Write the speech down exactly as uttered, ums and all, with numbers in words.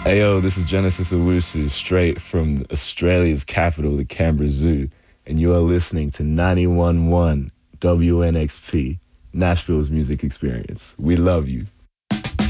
Hey yo, this is Genesis Owusu, straight from Australia's capital, the Canberra Zoo, and you are listening to ninety-one point one W N X P, Nashville's music experience. We love you.